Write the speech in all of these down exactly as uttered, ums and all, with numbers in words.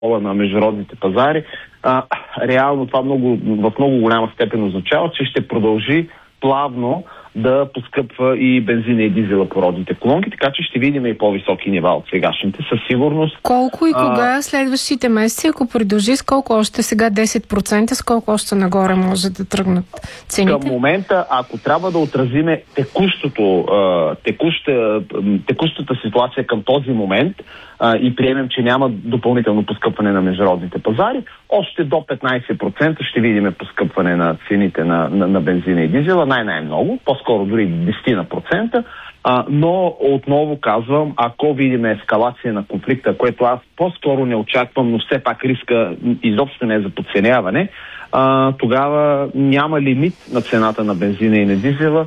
на международните пазари, а, реално това много, в много голяма степен означава, че ще продължи плавно да поскъпва и бензина и дизела по родните колонки, така че ще видим и по-високи нива от сегашните, със сигурност. Колко и кога а... следващите месеци, ако продължи, с колко още сега десет процента, с колко още нагоре може да тръгнат цените? Към момента, ако трябва да отразиме текущото, текуща, текущата ситуация към този момент и приемем, че няма допълнително поскъпване на международните пазари, още до петнайсет процента ще видим поскъпване на цените на, на, на бензина и дизела, най-най-много, по-скоро дори десет процента, а, но отново казвам, ако видим ескалация на конфликта, което аз по-скоро не очаквам, но все пак риска изобщо не е за подценяване, а, тогава няма лимит на цената на бензина и на дизела.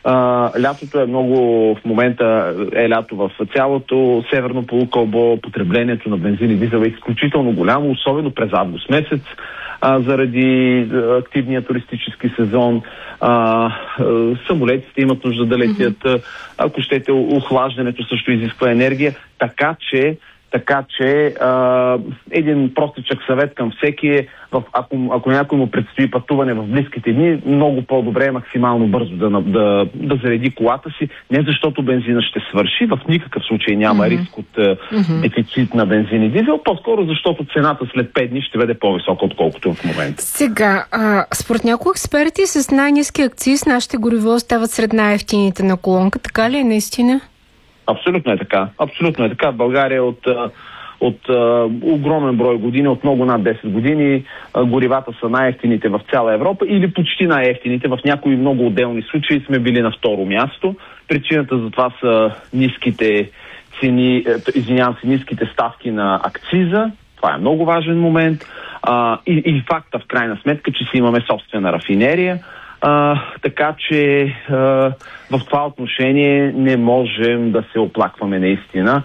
Uh, лятото е много, в момента е лято в цялото северно полукълбо, потреблението на бензин и дизел е изключително голямо, особено през август месец, uh, заради uh, активния туристически сезон. Uh, uh, самолетите имат нужда да летят, uh, ако щете, охлаждането също изисква енергия, така че Така че а, един простичък съвет към всеки е, в, ако, ако някой му предстои пътуване в близките дни, много по-добре е максимално бързо да, да, да зареди колата си, не защото бензина ще свърши, в никакъв случай няма mm-hmm. риск от mm-hmm. дефицит на бензин и дизел, по-скоро защото цената след пет дни ще бъде по-висока, отколкото в момента. Сега, а, според някои експерти с най-ниски акциз нашите горива остават сред най-евтините на колонка, така ли е наистина? Абсолютно е така. Абсолютно е така. България от, от, от огромен брой години, от много над десет години, горивата са най-евтините в цяла Европа или почти най-евтините. В някои много отделни случаи сме били на второ място. Причината за това са ниските цени, извинявам се, ниските ставки на акциза. Това е много важен момент. А, и, и факта в крайна сметка, че си имаме собствена рафинерия. А, така че а, в това отношение не можем да се оплакваме наистина.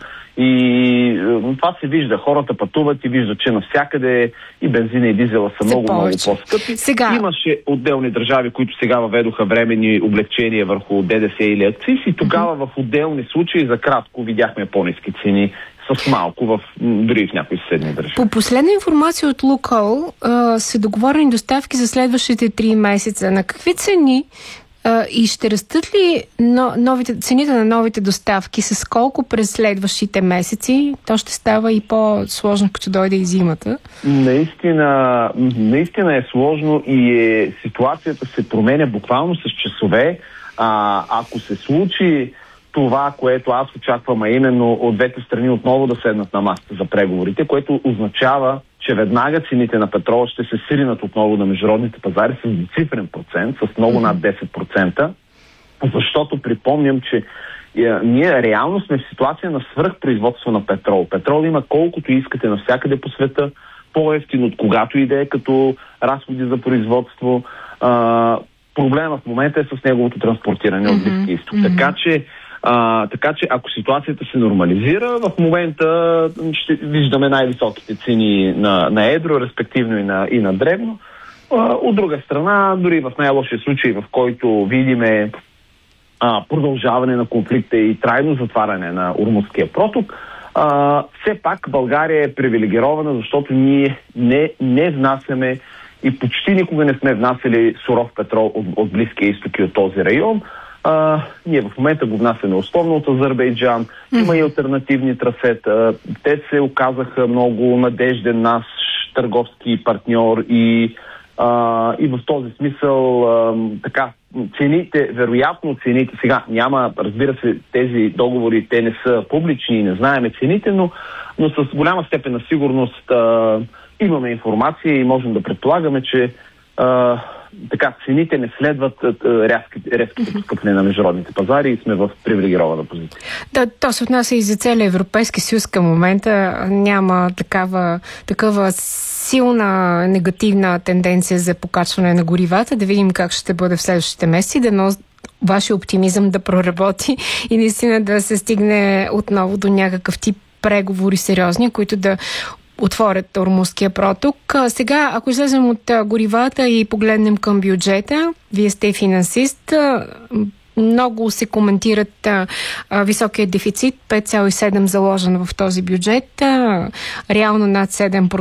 И а, това се вижда. Хората пътуват и виждат, че навсякъде и бензина и дизела са много, много по-скъпи. Сега... Имаше отделни държави, които сега въведоха временни облегчения върху ДДС или акциз и тогава mm-hmm. в отделни случаи за кратко видяхме по-ниски цени с малко, в, дори в някои съседни държави. По последна информация от Лукойл са договорени доставки за следващите три месеца. На какви цени а, и ще растат ли но, новите, цените на новите доставки с колко през следващите месеци? То ще става и по-сложно, като дойде и зимата. Наистина, наистина е сложно и е, ситуацията се променя буквално с часове. А, ако се случи това, което аз очаквам, а именно от двете страни отново да седнат на масата за преговорите, което означава, че веднага цените на петрола ще се сринат отново на международните пазари с двуцифрен процент, с много над десет процента, защото припомням, че е, ние реално сме в ситуация на свръхпроизводство на петрол. Петрол има колкото искате навсякъде по света, по-евтин от когато и да е, като разходи за производство. А, проблема в момента е с неговото транспортиране mm-hmm. от Близкия изток. Mm-hmm. Така че А, така че ако ситуацията се нормализира, в момента ще виждаме най-високите цени на, на едро, респективно и на, и на дребно. А, от друга страна, дори в най-лошия случай, в който видиме а, продължаване на конфликта и трайно затваряне на Ормузския проток, а, все пак България е привилегирована, защото ние не, не внасяме и почти никога не сме внасяли суров петрол от, от Близкия изток и от този район. Uh, ние в момента го внасяме основно от Азербайджан. Има и алтернативни трасета. Те се оказаха много надежден наш търговски партньор и, uh, и в този смисъл uh, така, цените, вероятно цените, сега няма, разбира се, тези договори, те не са публични и не знаеме цените, но, но с голяма степен на сигурност uh, имаме информация и можем да предполагаме, че uh, така, цените не следват резките, резките поскъпвания на международните пазари и сме в привилегирована позиция. Да, то се отнася и за целия Европейски съюз към момента. Няма такава, такава силна негативна тенденция за покачване на горивата. Да видим как ще бъде в следващите месеци. Дано вашия оптимизъм да проработи и наистина да се стигне отново до някакъв тип преговори сериозни, които да отворят Ормузския проток. Сега, ако излезем от горивата и погледнем към бюджета, вие сте финансист, много се коментират а, а, високия дефицит, пет цяло и седем заложен в този бюджет, а, реално над седем процента